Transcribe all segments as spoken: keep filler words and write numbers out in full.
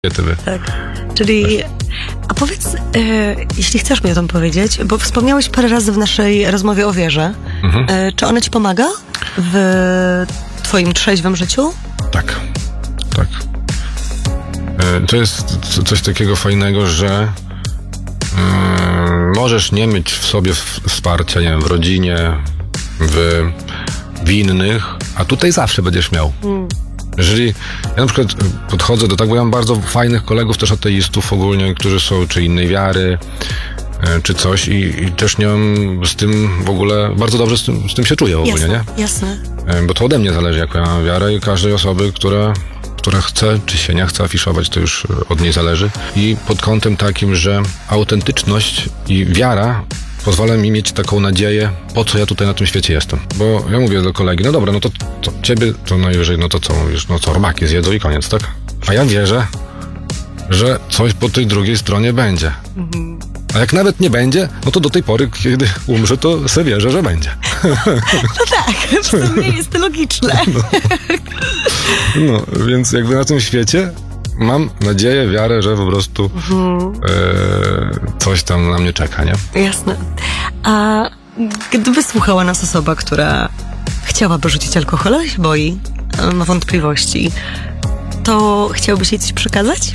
Tyle. Tak, czyli a powiedz, e, jeśli chcesz mi o tym powiedzieć, bo wspomniałeś parę razy w naszej rozmowie o wierze. Mhm. E, czy ona ci pomaga w twoim trzeźwym życiu? Tak, tak. E, to jest coś takiego fajnego, że e, możesz nie mieć w sobie wsparcia, nie wiem, w rodzinie, w, w innych, a tutaj zawsze będziesz miał. Hmm. Jeżeli ja na przykład podchodzę do tak, bo ja mam bardzo fajnych kolegów też ateistów ogólnie, którzy są czy innej wiary, czy coś i, i też nie mam z tym w ogóle, bardzo dobrze z tym, z tym się czuję ogólnie, jasne, nie? Jasne. Bo to ode mnie zależy, jaką ja mam wiarę i każdej osoby, która, która chce, czy się nie chce afiszować, to już od niej zależy. I pod kątem takim, że autentyczność i wiara pozwala mi mieć taką nadzieję, po co ja tutaj na tym świecie jestem. Bo ja mówię do kolegi, no dobra, no to, to ciebie to najwyżej, no to co mówisz, no co, robaki zjedzą i koniec, tak? A ja wierzę, że coś po tej drugiej stronie będzie. Mhm. A jak nawet nie będzie, no to do tej pory, kiedy umrze, to sobie wierzę, że będzie. No tak, w sumie jest to logiczne. No. no, więc jakby na tym świecie mam nadzieję, wiarę, że po prostu mhm. e, coś tam na mnie czeka, nie? Jasne. A gdyby słuchała nas osoba, która chciałaby rzucić alkohol, ale się boi, ma wątpliwości, to chciałbyś jej coś przekazać?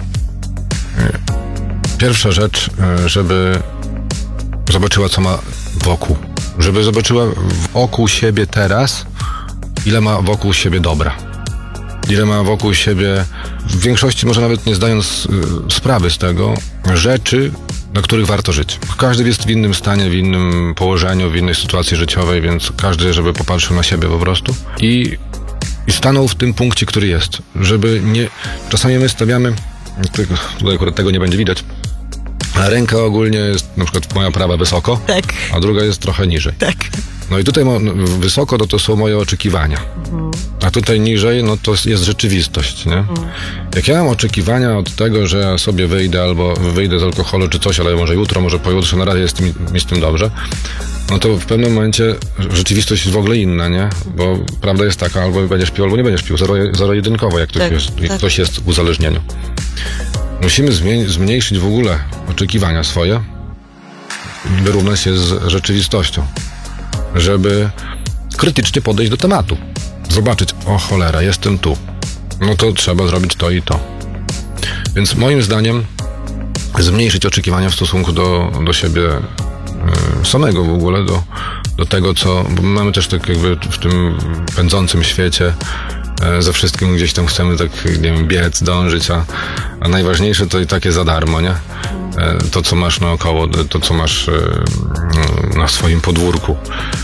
Pierwsza rzecz, żeby zobaczyła, co ma wokół. Żeby zobaczyła wokół siebie teraz, ile ma wokół siebie dobra. Ile ma wokół siebie, w większości może nawet nie zdając y, sprawy z tego, rzeczy, na których warto żyć. Każdy jest w innym stanie, w innym położeniu, w innej sytuacji życiowej, więc każdy, żeby popatrzył na siebie po prostu i, i stanął w tym punkcie, który jest. Żeby nie... Czasami my stawiamy, tutaj akurat tego nie będzie widać, a ręka ogólnie jest na przykład moja prawa wysoko, tak. A druga jest trochę niżej. Tak. No i tutaj mo, wysoko no to są moje oczekiwania. Mhm. A tutaj niżej, no to jest rzeczywistość, nie? Mhm. Jak ja mam oczekiwania od tego, że ja sobie wyjdę albo wyjdę z alkoholu czy coś, ale może jutro, może pojutrze, na razie jest mi, mi z tym dobrze, no to w pewnym momencie rzeczywistość jest w ogóle inna, nie? Bo prawda jest taka, albo będziesz pił, albo nie będziesz pił, zero, zero-jedynkowo, jak ktoś, tak, jest, tak. ktoś jest w uzależnieniu. Musimy zmieni- zmniejszyć w ogóle oczekiwania swoje, wyrównać się z rzeczywistością, żeby krytycznie podejść do tematu. Zobaczyć, o cholera, jestem tu. No to trzeba zrobić to i to. Więc moim zdaniem zmniejszyć oczekiwania w stosunku do, do siebie y, samego w ogóle, do, do tego, co... Bo mamy też tak jakby w tym pędzącym świecie y, ze wszystkim gdzieś tam chcemy tak, nie wiem, biec, dążyć, a, a najważniejsze to i takie za darmo, nie? Y, to, co masz naokoło, to, co masz y, y, na swoim podwórku.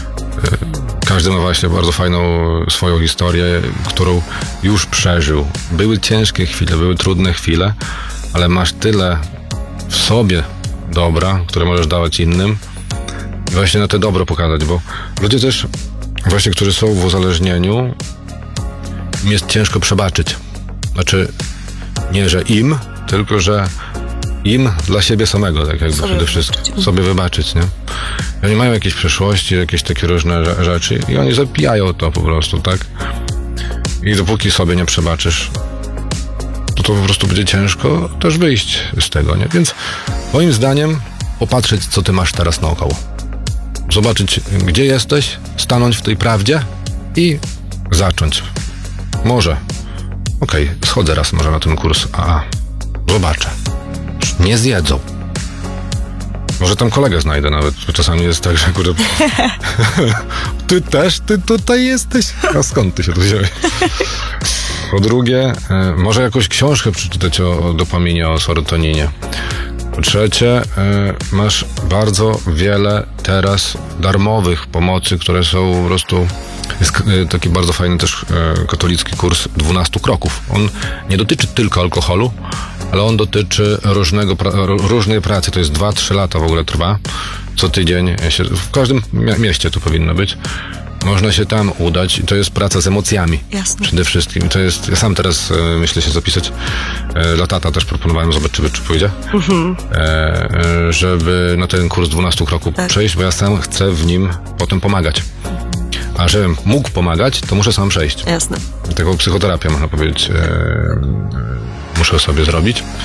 Każdy ma właśnie bardzo fajną swoją historię, którą już przeżył. Były ciężkie chwile, były trudne chwile, ale masz tyle w sobie dobra, które możesz dawać innym i właśnie na te dobro pokazać, bo ludzie też właśnie, którzy są w uzależnieniu, im jest ciężko przebaczyć. Znaczy nie, że im, tylko że im dla siebie samego, tak jakby sobie przede wszystkim. Sobie wybaczyć, nie? I oni mają jakieś przeszłości, jakieś takie różne rzeczy i oni zapijają to po prostu, tak? I dopóki sobie nie przebaczysz, to to po prostu będzie ciężko też wyjść z tego, nie? Więc moim zdaniem popatrzeć, co ty masz teraz naokoło. Zobaczyć, gdzie jesteś, stanąć w tej prawdzie i zacząć. Może. Okej, okay, schodzę raz może na ten kurs A A. Zobaczę. Nie zjedzą. Może tam kolegę znajdę nawet, bo czasami jest tak, że kurde... Ty też? Ty tutaj jesteś? A skąd ty się tu wziąłeś? Po drugie, może jakąś książkę przeczytać o, o dopaminie, o serotoninie. Po trzecie, masz bardzo wiele teraz darmowych pomocy, które są po prostu... Jest taki bardzo fajny też katolicki kurs dwunastu kroków. On nie dotyczy tylko alkoholu, ale on dotyczy różnego, różnej pracy. To jest dwa trzy lata w ogóle trwa. Co tydzień, się, w każdym mieście to powinno być. Można się tam udać i to jest praca z emocjami. Jasne. Przede wszystkim. To jest, ja sam teraz e, myślę się zapisać. E, dla tata też proponowałem, zobaczymy, czy pójdzie. Mhm. E, żeby na ten kurs dwunastu kroków tak. przejść, bo ja sam chcę w nim potem pomagać. A żebym mógł pomagać, to muszę sam przejść. Jasne. Taką psychoterapię, można powiedzieć, e, muszę sobie zrobić.